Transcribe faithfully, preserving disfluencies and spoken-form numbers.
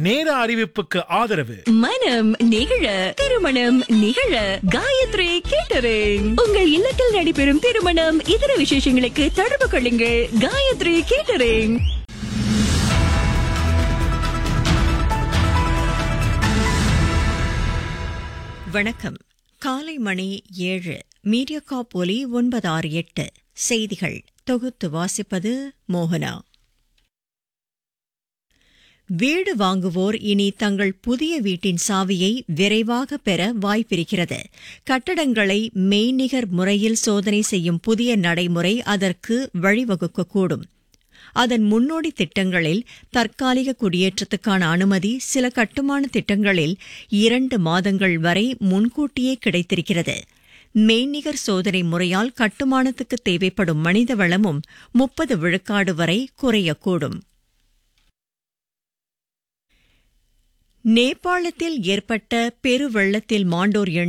நேர அறிவிப்புக்கு ஆதரவு மனம் நிகழ திருமணம் நிகழ காயத்ரி கேட்டரிங். உங்கள் இல்லத்தில் நடைபெறும் திருமணம் இதர விசேஷங்களுக்கு தொடர்பு கொள்ளுங்கள் காயத்ரி கேட்டரிங். வணக்கம். காலை மணி ஏழு. மீடியாகாப் ஒலி ஒன்பது ஆறு எட்டு. செய்திகள் தொகுத்து வாசிப்பது மோகனா. வீடு வாங்குவோர் இனி தங்கள் புதிய வீட்டின் சாவியை விரைவாக பெற வாய்ப்பிருக்கிறது. கட்டடங்களை மெய்நிகர் முறையில் சோதனை செய்யும் புதிய நடைமுறை அதற்கு வழிவகுக்கக்கூடும். அதன் முன்னோடி திட்டங்களில் தற்காலிக குடியேற்றத்துக்கான அனுமதி சில கட்டுமான திட்டங்களில் இரண்டு மாதங்கள் வரை முன்கூட்டியே கிடைத்திருக்கிறது. மெய்நிகர் சோதனை முறையால் கட்டுமானத்துக்கு தேவைப்படும் மனித வளமும் முப்பது விழுக்காடு வரை குறையக்கூடும். நேபாளத்தில் ஏற்பட்ட பெருவெள்ளத்தில் மாண்டோர்